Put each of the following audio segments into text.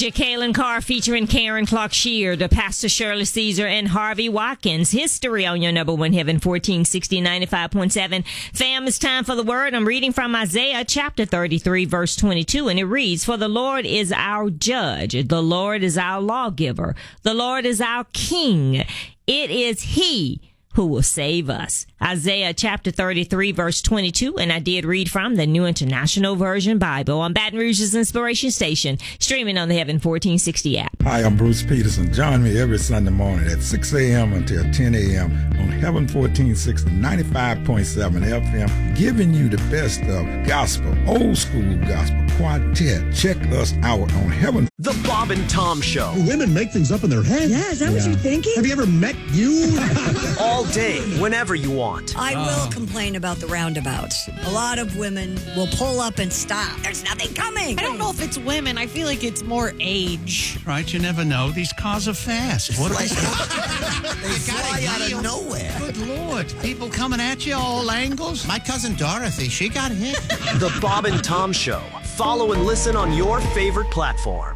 Jacqueline Carr featuring Karen Clark Sheard, Pastor Shirley Caesar, and Harvey Watkins. History on your number one Heaven, 1460, 95.7. Fam, it's time for the word. I'm reading from Isaiah chapter 33, verse 22, and it reads, "For the Lord is our judge. The Lord is our lawgiver. The Lord is our king. It is he who will save us." Isaiah chapter 33, verse 22, and I did read from the New International Version Bible on Baton Rouge's Inspiration Station, streaming on the Heaven 1460 app. Hi, I'm Bruce Peterson. Join me every Sunday morning at 6 a.m. until 10 a.m. on Heaven 1460, 95.7 FM, giving you the best of gospel, old school gospel, quartet. Check us out on Heaven. The Bob and Tom Show. Women make things up in their head. Yeah, is that what you're thinking? Have you ever met you? All day, whenever you want. I will complain about the roundabouts. A lot of women will pull up and stop. There's nothing coming. I don't know if it's women. I feel like it's more age. Right, you never know. These cars are fast. What They fly out of nowhere. Good Lord. People coming at you all angles. My cousin Dorothy, she got hit. The Bob and Tom Show. Follow and listen on your favorite platform.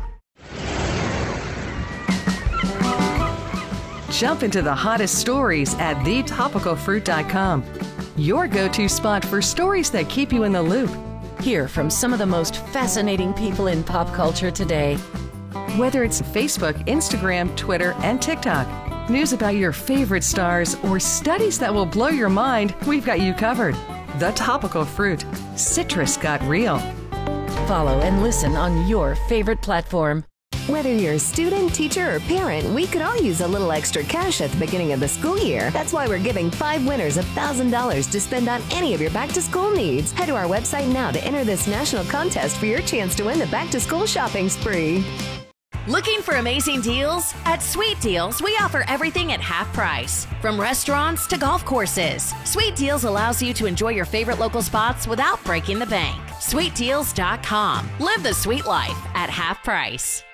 Jump into the hottest stories at thetopicalfruit.com. Your go-to spot for stories that keep you in the loop. Hear from some of the most fascinating people in pop culture today. Whether it's Facebook, Instagram, Twitter, and TikTok, news about your favorite stars, or studies that will blow your mind, we've got you covered. The Topical Fruit. Citrus got real. Follow and listen on your favorite platform. Whether you're a student, teacher, or parent, we could all use a little extra cash at the beginning of the school year. That's why we're giving 5 winners $1,000 to spend on any of your back-to-school needs. Head to our website now to enter this national contest for your chance to win the back-to-school shopping spree. Looking for amazing deals? At Sweet Deals, we offer everything at half price. From restaurants to golf courses, Sweet Deals allows you to enjoy your favorite local spots without breaking the bank. SweetDeals.com. Live the sweet life at half price.